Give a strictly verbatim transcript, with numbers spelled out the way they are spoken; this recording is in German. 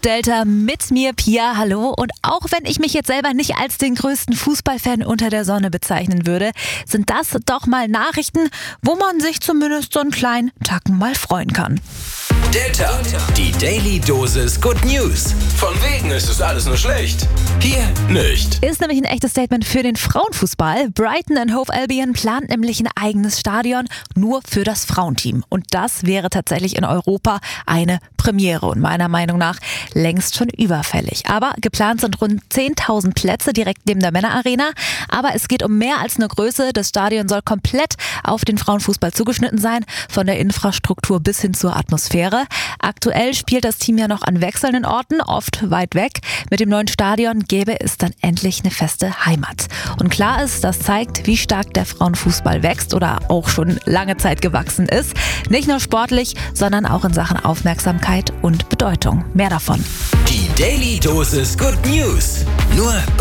Delta mit mir, Pia, hallo. Und auch wenn ich mich jetzt selber nicht als den größten Fußballfan unter der Sonne bezeichnen würde, sind das doch mal Nachrichten, wo man sich zumindest so einen kleinen Tacken mal freuen kann. Delta, die Daily Dosis Good News. Von wegen ist es alles nur schlecht. Hier nicht. Ist nämlich ein echtes Statement für den Frauenfußball. Brighton and Hove Albion plant nämlich ein eigenes Stadion nur für das Frauenteam. Und das wäre tatsächlich in Europa eine Premiere und meiner Meinung nach längst schon überfällig. Aber geplant sind rund zehntausend Plätze direkt neben der Männerarena. Aber es geht um mehr als eine Größe. Das Stadion soll komplett auf den Frauenfußball zugeschnitten sein, von der Infrastruktur bis hin zur Atmosphäre. Aktuell spielt das Team ja noch an wechselnden Orten, oft weit weg. Mit dem neuen Stadion gäbe es dann endlich eine feste Heimat. Und klar ist, das zeigt, wie stark der Frauenfußball wächst oder auch schon lange Zeit gewachsen ist. Nicht nur sportlich, sondern auch in Sachen Aufmerksamkeit und Bedeutung. Mehr davon. Die Daily Dosis Good News. Nur